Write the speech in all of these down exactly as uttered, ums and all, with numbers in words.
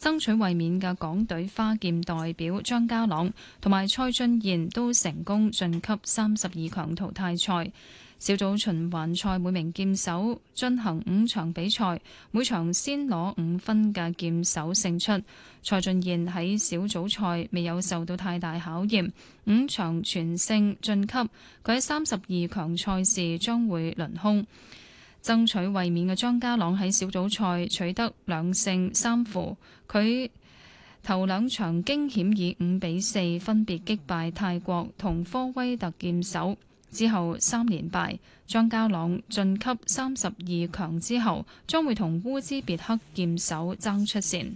爭取衛冕嘅港隊花劍代表張家朗同埋蔡俊彥都成功晉級三十二強淘汰賽。小組循環賽每名劍手進行五場比賽，每場先攞五分嘅劍手勝出。蔡俊彥喺小組賽未有受到太大考驗，五場全勝晉級。佢喺三十二強賽事將會輪空。爭取衛冕嘅張家朗喺小組賽取得兩勝三負，佢頭兩場驚險以五比四分別擊敗泰國同科威特劍手。之後三連敗，張家朗晉級三十二強之後，將會同烏茲別克劍手爭出線。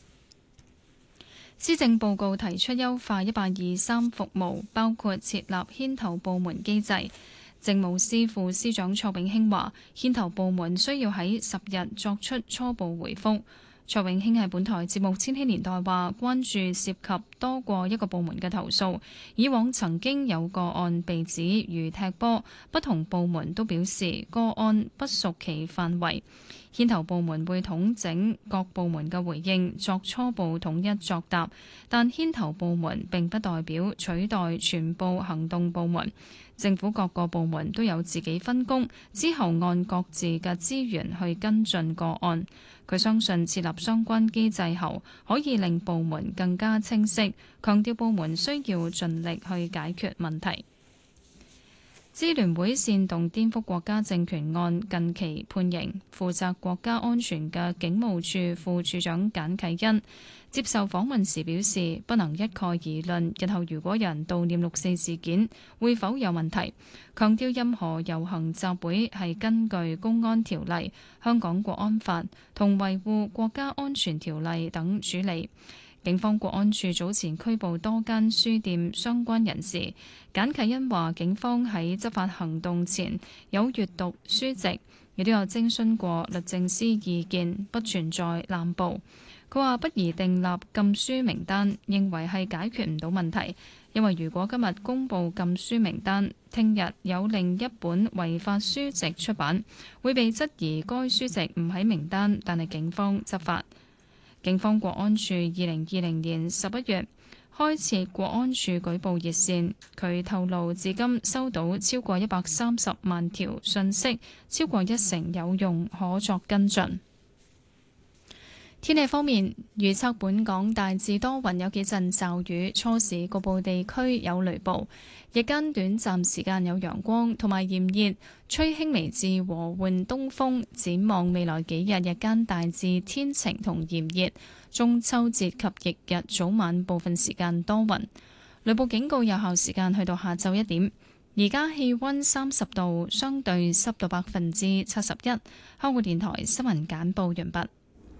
施政報告提出優化一八二三服務，包括設立牽頭部門機制。政務司副司長卓永興話，牽頭部門需要喺十日作出初步回覆。卓永興喺本台節目《千禧年代》話，關注涉及多過一個部門嘅投訴，以往曾經有個案被指如踢波，不同部門都表示個案不屬其範圍。牽頭部門會統整各部門嘅回應，作初步統一作答，但牽頭部門並不代表取代全部行動部門。政府各個部門都有自己分工，之後按各自嘅資源去跟進個案。佢相信設立相關機制後，可以令部門更加清晰，強調部門需要盡力去解決問題。支聯會煽動顛覆國家政權案近期判刑，負責國家安全嘅警務處副處長簡啟恩接受訪問時表示，不能一概而論，日後如果有人悼念六四事件，會否有問題？強調任何遊行集會係根據公安條例、香港國安法同維護國家安全條例等處理。警方國安處早前拘捕多間書店相關人士。簡啟恩話，警方喺執法行動前有閱讀書籍，亦都有徵詢過律政司意見，不存在濫捕。佢話不宜訂立禁書名單，認為係解決唔到問題，因為如果今日公布禁書名單，聽日有另一本違法書籍出版，會被質疑該書籍唔喺名單，但係警方執法。警方國安處二零二零年十一月開設國安處舉報熱線，佢透露至今收到超過一百三十萬條訊息，超過一成有用，可作跟進。天氣方面，預測本港大致多雲，有幾陣驟雨，初時局部地區有雷暴，日間短暫時間有陽光同埋炎熱，吹輕微至和緩東風。展望未來幾日，日間大致天晴同炎熱，中秋節及翌日早晚部分時間多雲，雷暴警告有效時間去到下晝一點。而家氣溫三十度，相對濕度百分之七十一。香港電台新聞簡報完畢。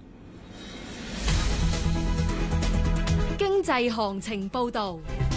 經濟行情報道，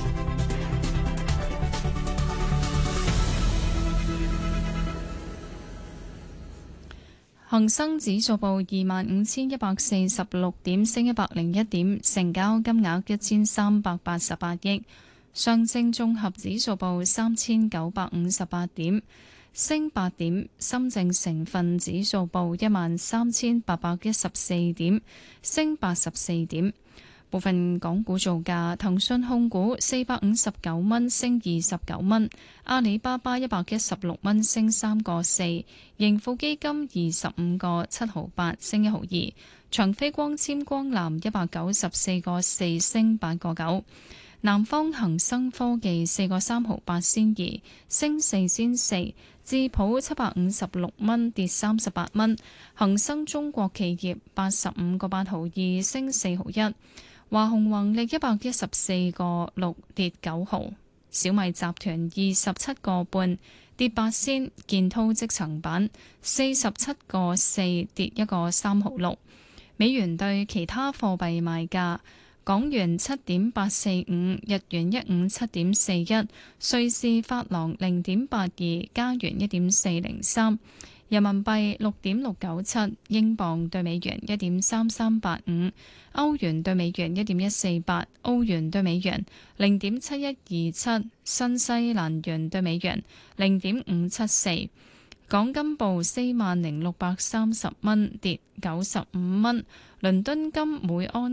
恒生指數報二萬五千一百四十六點，升一百零一點，成交金額一千三百八十八億。上證綜合指數報三千九百五十八點，升八點。深證成分指數報一萬三千八百一十四點，升八十四點。部分港股造價：騰訊控股四百五十九蚊，升二十九蚊；阿里巴巴一百一十六蚊，升三個四；盈富基金二十五個七毫八，升一毫二；長飛光纖光纜一百九十四個四，升八個九；南方恒生科技四個三毫八仙二，升四仙四；智普七百五十六蚊，跌三十八蚊；恒生中國企業八十五個八毫二，升四毫一。華虹宏力一百一十四個六，跌九毫。小米集團二十七個半，跌八仙。建滔積層板四十七個四，跌一個三毫六。美元對其他貨幣賣價：港元七點八四五，日元一五七點四一，瑞士法郎零點八二，加元一點四零三。人民幣六點六九七，英鎊對美元一點三三八五，歐元對美元一點一四八，澳元對美元零點七一二七，新西蘭元對美元零點五七四。港金報四萬零六百三十蚊，跌九十五蚊。倫敦金每安